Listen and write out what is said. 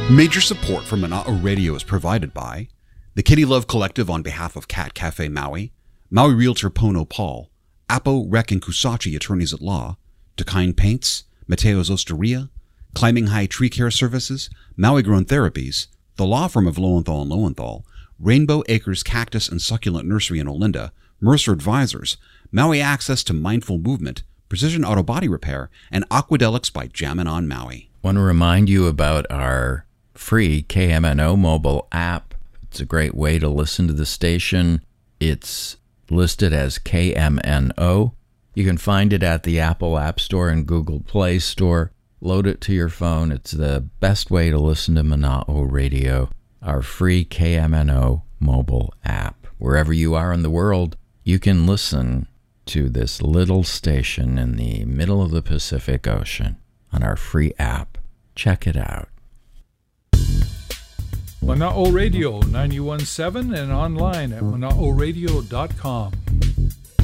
Major support for Mana'o Radio is provided by the Kitty Love Collective on behalf of Cat Cafe Maui, Maui Realtor Pono Paul, Apo, Rec, and Kusachi Attorneys at Law, Dakine Paints, Mateo's Osteria, Climbing High Tree Care Services, Maui Grown Therapies, the law firm of Lowenthal and Lowenthal, Rainbow Acres Cactus and Succulent Nursery in Olinda, Mercer Advisors, Maui Access to Mindful Movement, Precision Auto Body Repair, and Aquadelics by Jammin' on Maui. I want to remind you about our free KMNO mobile app. It's a great way to listen to the station. It's listed as KMNO. You can find it at the Apple App Store and Google Play Store. Load it to your phone. It's the best way to listen to Mana'o Radio, our free KMNO mobile app. Wherever you are in the world, you can listen to this little station in the middle of the Pacific Ocean on our free app. Check it out. Mana'o Radio 91.7 and online at mana'oradio.com.